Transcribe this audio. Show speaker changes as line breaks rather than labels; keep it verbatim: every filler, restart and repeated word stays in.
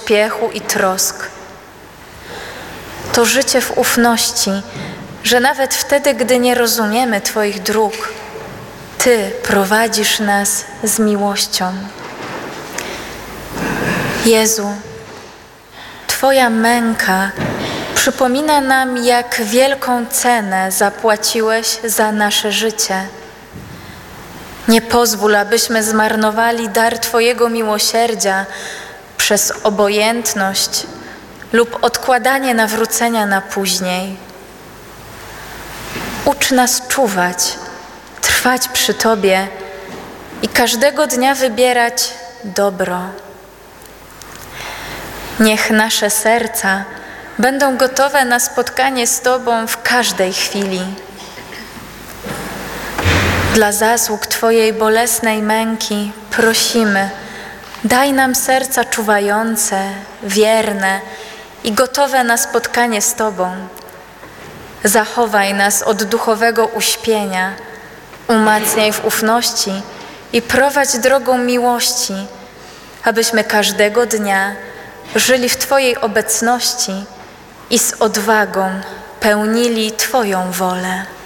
pośpiechu i trosk. To życie w ufności, że nawet wtedy, gdy nie rozumiemy Twoich dróg, Ty prowadzisz nas z miłością. Jezu, Twoja męka przypomina nam, jak wielką cenę zapłaciłeś za nasze życie. Nie pozwól, abyśmy zmarnowali dar Twojego miłosierdzia przez obojętność lub odkładanie nawrócenia na później. Ucz nas czuwać, trwać przy Tobie i każdego dnia wybierać dobro. Niech nasze serca będą gotowe na spotkanie z Tobą w każdej chwili. Dla zasług Twojej bolesnej męki prosimy, daj nam serca czuwające, wierne i gotowe na spotkanie z Tobą. Zachowaj nas od duchowego uśpienia, umacniaj w ufności i prowadź drogą miłości, abyśmy każdego dnia żyli w Twojej obecności i z odwagą pełnili Twoją wolę.